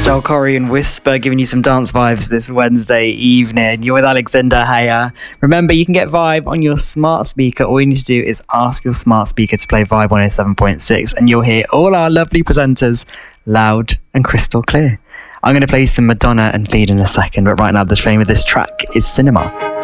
Del Corey and Whisper giving you some dance vibes this Wednesday evening. You're with Alexander Haya. Remember, you can get Vibe on your smart speaker. All you need to do is ask your smart speaker to play Vibe 107.6 and you'll hear all our lovely presenters loud and crystal clear. I'm going to play some Madonna and Feed in a second, but right now the frame of this track is Cinema.